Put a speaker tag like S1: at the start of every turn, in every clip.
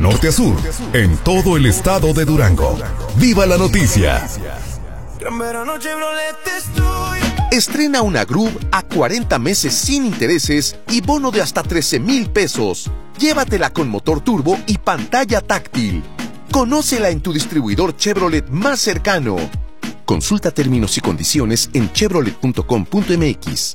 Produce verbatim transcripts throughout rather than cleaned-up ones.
S1: norte a sur, en todo el estado de Durango. ¡Viva la noticia!
S2: Estrena una Groove a cuarenta meses sin intereses y bono de hasta trece mil pesos. Llévatela con motor turbo y pantalla táctil. Conócela en tu distribuidor Chevrolet más cercano. Consulta términos y condiciones en chevrolet punto com punto m x.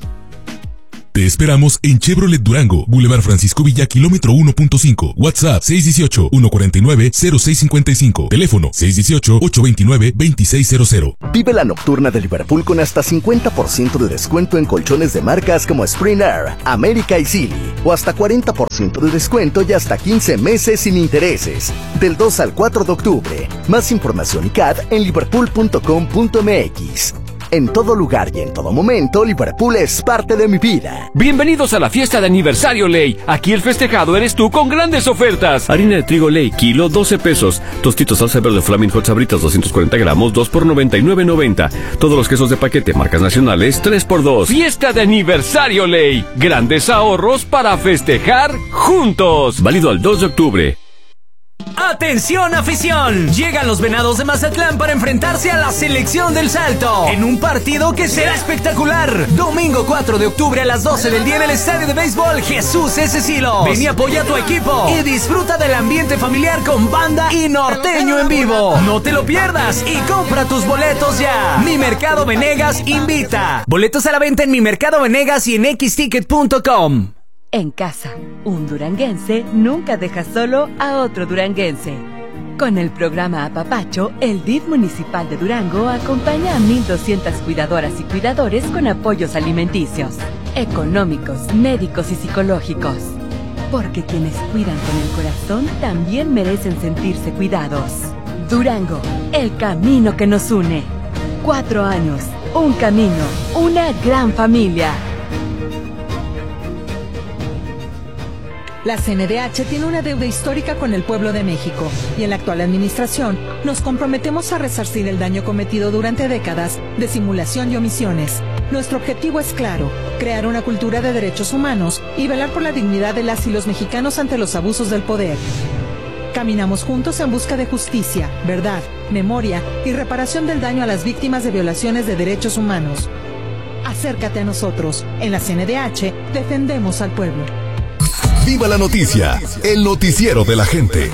S3: Te esperamos en Chevrolet Durango, Boulevard Francisco Villa, kilómetro uno punto cinco. WhatsApp seis uno ocho, uno cuatro nueve, cero seis cinco cinco. Teléfono seis uno ocho, ocho dos nueve, dos seis cero cero.
S4: Vive la nocturna de Liverpool con hasta cincuenta por ciento de descuento en colchones de marcas como Spring Air, América y Silly. O hasta cuarenta por ciento de descuento y hasta quince meses sin intereses. Del dos al cuatro de octubre. Más información y C A D en liverpool punto com punto m x. En todo lugar y en todo momento, Liverpool es parte de mi vida.
S5: Bienvenidos a la fiesta de aniversario Ley. Aquí el festejado eres tú con grandes ofertas. Harina de trigo Ley, kilo doce pesos. Tostitos salsa verde Flaming Hot Sabritas doscientos cuarenta gramos, dos por noventa y nueve noventa. Todos los quesos de paquete, marcas nacionales, tres por dos. Fiesta de aniversario Ley. Grandes ahorros para festejar juntos. Válido al dos de octubre.
S6: ¡Atención, afición! Llegan los Venados de Mazatlán para enfrentarse a la Selección del Salto en un partido que será espectacular. Domingo cuatro de octubre a las doce del día en el Estadio de Béisbol Jesús S. Silos. Ven y apoya a tu equipo y disfruta del ambiente familiar con banda y norteño en vivo. No te lo pierdas y compra tus boletos ya. Mi Mercado Venegas invita. Boletos a la venta en Mi Mercado Venegas y en x ticket punto com.
S7: En casa, un duranguense nunca deja solo a otro duranguense. Con el programa Apapacho, el D I F municipal de Durango acompaña a mil doscientas cuidadoras y cuidadores con apoyos alimenticios, económicos, médicos y psicológicos. Porque quienes cuidan con el corazón también merecen sentirse cuidados. Durango, el camino que nos une. Cuatro años, un camino, una gran familia.
S8: La C N D H tiene una deuda histórica con el pueblo de México y en la actual administración nos comprometemos a resarcir el daño cometido durante décadas de simulación y omisiones. Nuestro objetivo es claro, crear una cultura de derechos humanos y velar por la dignidad de las y los mexicanos ante los abusos del poder. Caminamos juntos en busca de justicia, verdad, memoria y reparación del daño a las víctimas de violaciones de derechos humanos. Acércate a nosotros. En la C N D H defendemos al pueblo.
S1: ¡Viva la noticia! El noticiero de la gente.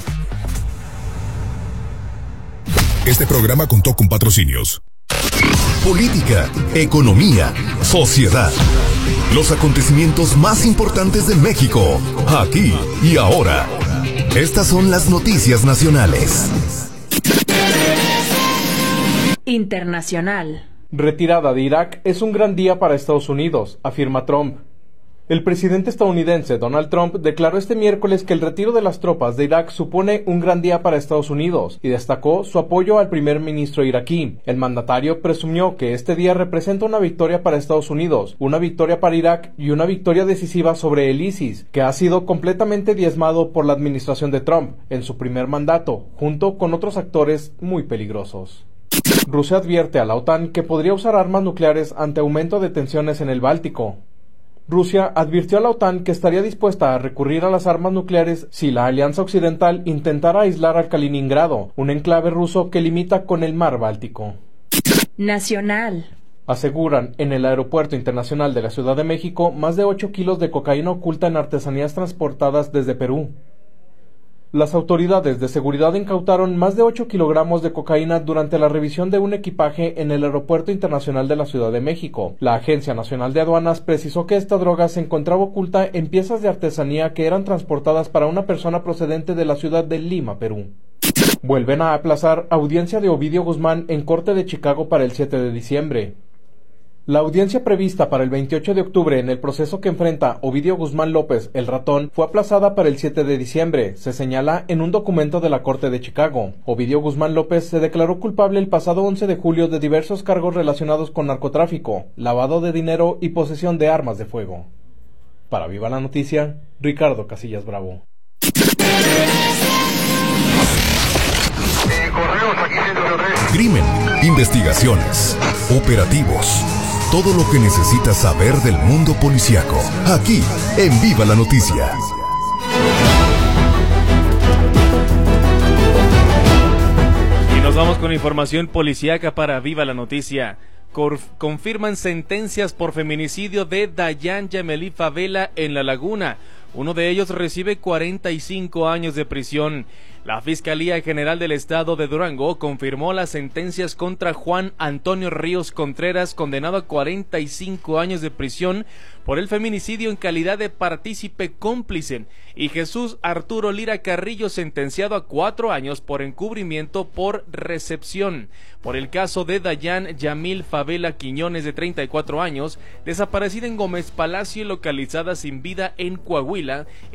S1: Este programa contó con patrocinios. Política, economía, sociedad. Los acontecimientos más importantes de México, aquí y ahora. Estas son las noticias nacionales.
S9: Internacional.
S10: Retirada de Irak es un gran día para Estados Unidos, afirma Trump. El presidente estadounidense Donald Trump declaró este miércoles que el retiro de las tropas de Irak supone un gran día para Estados Unidos y destacó su apoyo al primer ministro iraquí. El mandatario presumió que este día representa una victoria para Estados Unidos, una victoria para Irak y una victoria decisiva sobre el ISIS, que ha sido completamente diezmado por la administración de Trump en su primer mandato, junto con otros actores muy peligrosos. Rusia advierte a la OTAN que podría usar armas nucleares ante aumento de tensiones en el Báltico. Rusia advirtió a la OTAN que estaría dispuesta a recurrir a las armas nucleares si la Alianza Occidental intentara aislar a Kaliningrado, un enclave ruso que limita con el mar Báltico.
S9: Nacional.
S10: Aseguran en el Aeropuerto Internacional de la Ciudad de México más de ocho kilos de cocaína oculta en artesanías transportadas desde Perú. Las autoridades de seguridad incautaron más de ocho kilogramos de cocaína durante la revisión de un equipaje en el Aeropuerto Internacional de la Ciudad de México. La Agencia Nacional de Aduanas precisó que esta droga se encontraba oculta en piezas de artesanía que eran transportadas para una persona procedente de la ciudad de Lima, Perú. Vuelven a aplazar audiencia de Ovidio Guzmán en Corte de Chicago para el siete de diciembre. La audiencia prevista para el veintiocho de octubre en el proceso que enfrenta Ovidio Guzmán López, el ratón, fue aplazada para el siete de diciembre, se señala en un documento de la Corte de Chicago. Ovidio Guzmán López se declaró culpable el pasado once de julio de diversos cargos relacionados con narcotráfico, lavado de dinero y posesión de armas de fuego. Para Viva la Noticia, Ricardo Casillas Bravo.
S1: Crimen, investigaciones, operativos. Todo lo que necesitas saber del mundo policíaco, aquí en Viva la Noticia.
S11: con la información policíaca para Viva la Noticia. Corf- confirman sentencias por feminicidio de Dayan Yamelí Favela en La Laguna. Uno de ellos recibe cuarenta y cinco años de prisión. La Fiscalía General del Estado de Durango confirmó las sentencias contra Juan Antonio Ríos Contreras, condenado a cuarenta y cinco años de prisión por el feminicidio en calidad de partícipe cómplice, y Jesús Arturo Lira Carrillo, sentenciado a cuatro años por encubrimiento por recepción. Por el caso de Dayan Yamil Favela Quiñones, de treinta y cuatro años, desaparecida en Gómez Palacio y localizada sin vida en Coahuila,